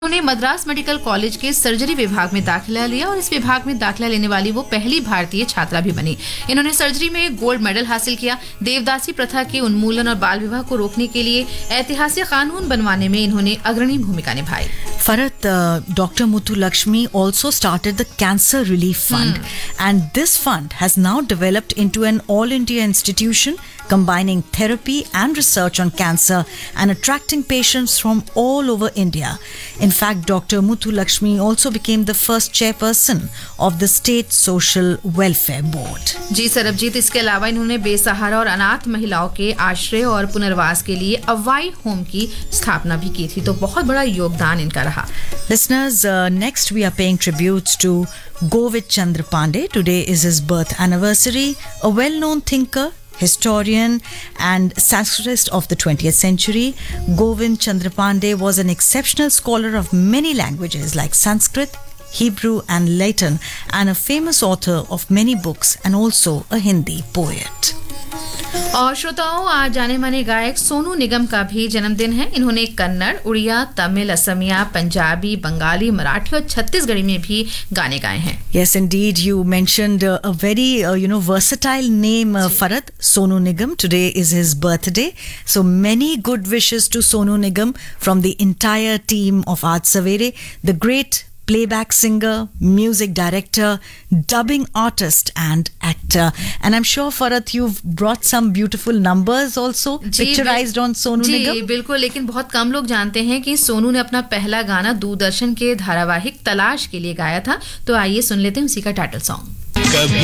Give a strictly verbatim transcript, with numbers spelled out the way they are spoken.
उन्होंने Madras medical college के surgery विभाग में दाखिला लिया और इस विभाग में दाखिला लेने वाली वो पहली भारतीय छात्रा भी बनी। इन्होंने सर्जरी में गोल्ड मेडल हासिल किया। देवदासी प्रथा के उन्मूलन और बाल विवाह को रोकने के लिए ऐतिहासिक कानून बनवाने में इन्होंने अग्रणी भूमिका निभाई। Farat, uh, Doctor Muthulakshmi also started the Cancer Relief Fund, hmm. and this fund has now developed into an all-India institution combining therapy and research on cancer and attracting patients from all over India. In fact, Doctor Muthulakshmi also became the first chairperson of the State Social Welfare Board. जी सरबजीत, इसके अलावा इन्होंने बेसहारा और अनाथ महिलाओं के आश्रय और पुनर्वास के लिए अवाई होम की स्थापना भी की थी, तो बहुत बड़ा योगदान इनका रहा। Listeners, uh, next we are paying tributes to Govind Chandra Pandey. Today is his birth anniversary. A well-known thinker, historian and Sanskritist of the twentieth century, Govind Chandra Pandey was an exceptional scholar of many languages like Sanskrit, Hebrew and Latin, and a famous author of many books and also a Hindi poet. और श्रोताओं, आज जाने माने गायक सोनू निगम का भी जन्मदिन है। इन्होंने कन्नड़, उड़िया, तमिल, असमिया, पंजाबी, बंगाली, मराठी और छत्तीसगढ़ी में भी गाने गाए हैं। Yes, indeed, you mentioned uh, a very uh, you know versatile name, uh, Farad. Sonu Nigam. Today is his birthday, so many good wishes to Sonu Nigam from the entire team of Aaj Savere. The great playback singer, music director, dubbing artist and actor. And I'm sure, Farad, you've brought some beautiful numbers also picturized on Sonu Nigam. जी बिल्कुल, लेकिन बहुत कम लोग जानते हैं कि सोनू ने अपना पहला गाना दूरदर्शन के धारावाहिक तलाश के लिए गाया था। तो आइए सुन लेते हैं उसी का टाइटल सॉन्ग।